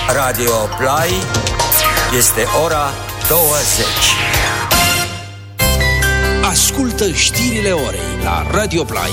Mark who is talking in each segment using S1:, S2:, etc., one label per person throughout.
S1: Radio Play, este ora 20.
S2: Ascultă știrile orei la Radio Play.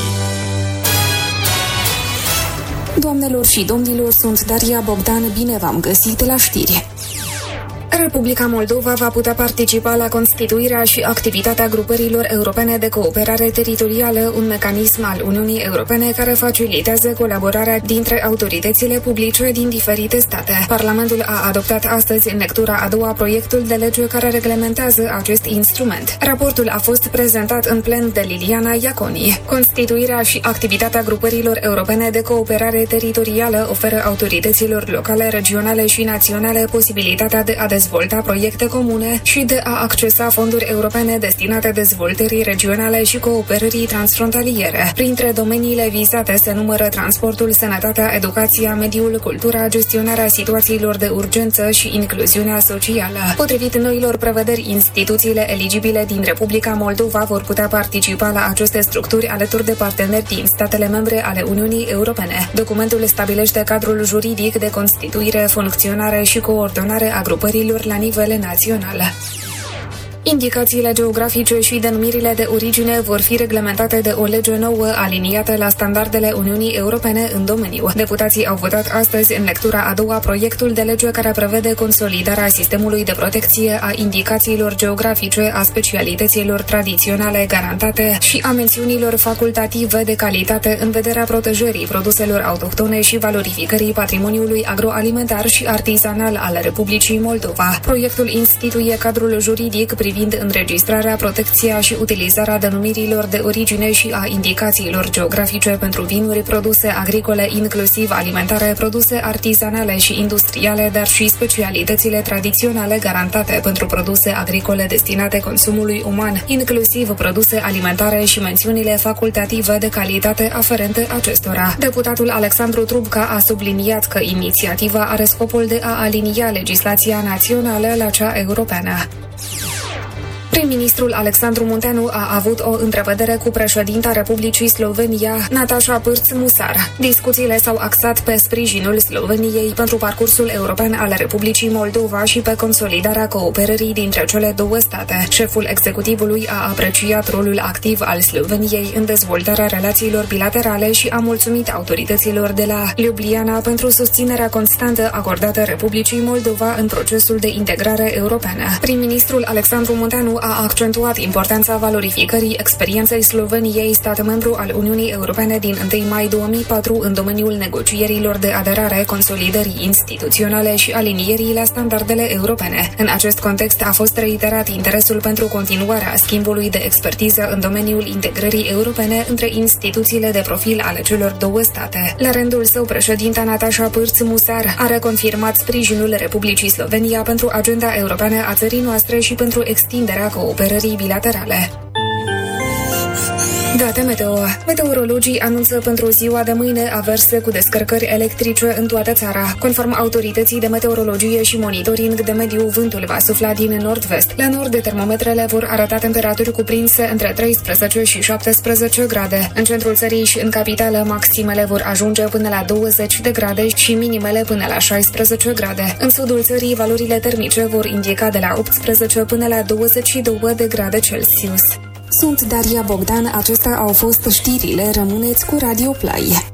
S3: Doamnelor și domnilor, sunt Daria Bogdan, bine v-am găsit la știri. Republica Moldova va putea participa la constituirea și activitatea grupărilor europene de cooperare teritorială, un mecanism al Uniunii Europene care facilitează colaborarea dintre autoritățile publice din diferite state. Parlamentul a adoptat astăzi în lectura a doua proiectul de lege care reglementează acest instrument. Raportul a fost prezentat în plen de Liliana Iaconi. Constituirea și activitatea grupărilor europene de cooperare teritorială oferă autorităților locale, regionale și naționale posibilitatea de a dezvolta proiecte comune și de a accesa fonduri europene destinate dezvoltării regionale și cooperării transfrontaliere. Printre domeniile vizate se numără transportul, sănătatea, educația, mediul, cultura, gestionarea situațiilor de urgență și incluziunea socială. Potrivit noilor prevederi, instituțiile eligibile din Republica Moldova vor putea participa la aceste structuri alături de parteneri din statele membre ale Uniunii Europene. Documentul stabilește cadrul juridic de constituire, funcționare și coordonare a grupărilor la nivel național. Indicațiile geografice și denumirile de origine vor fi reglementate de o lege nouă aliniată la standardele Uniunii Europene în domeniu. Deputații au votat astăzi în lectura a doua proiectul de lege care prevede consolidarea sistemului de protecție a indicațiilor geografice, a specialităților tradiționale garantate și a mențiunilor facultative de calitate în vederea protejării produselor autohtone și valorificării patrimoniului agroalimentar și artizanal al Republicii Moldova. Proiectul instituie cadrul juridic privind înregistrarea, protecția și utilizarea denumirilor de origine și a indicațiilor geografice pentru vinuri, produse agricole, inclusiv alimentare, produse artizanale și industriale, dar și specialitățile tradiționale garantate pentru produse agricole destinate consumului uman, inclusiv produse alimentare și mențiunile facultative de calitate aferente acestora. Deputatul Alexandru Trubca a subliniat că inițiativa are scopul de a alinia legislația națională la cea europeană. Prim-ministrul Alexandru Munteanu a avut o întrevedere cu președinta Republicii Slovenia, Nataša Pirc-Musar. Discuțiile s-au axat pe sprijinul Sloveniei pentru parcursul european al Republicii Moldova și pe consolidarea cooperării dintre cele două state. Șeful executivului a apreciat rolul activ al Sloveniei în dezvoltarea relațiilor bilaterale și a mulțumit autorităților de la Ljubljana pentru susținerea constantă acordată Republicii Moldova în procesul de integrare europeană. Prim-ministrul Alexandru Munteanu a accentuat importanța valorificării experienței Sloveniei, stat membru al Uniunii Europene din 1 mai 2004 în domeniul negocierilor de aderare, consolidării instituționale și alinierii la standardele europene. În acest context a fost reiterat interesul pentru continuarea schimbului de expertiză în domeniul integrării europene între instituțiile de profil ale celor două state. La rândul său, președinta Nataša Pirc-Musar a reconfirmat sprijinul Republicii Slovenia pentru agenda europeană a țării noastre și pentru extinderea cooperării bilaterale. Date meteo. Meteorologii anunță pentru ziua de mâine averse cu descărcări electrice în toată țara. Conform autorității de meteorologie și monitoring de mediu, vântul va sufla din nord-vest. La nord, termometrele vor arăta temperaturi cuprinse între 13 și 17 grade. În centrul țării și în capitală, maximele vor ajunge până la 20 de grade și minimele până la 16 grade. În sudul țării, valorile termice vor indica de la 18 până la 22 de grade Celsius. Sunt Daria Bogdan, acestea au fost știrile, rămâneți cu Radio Play.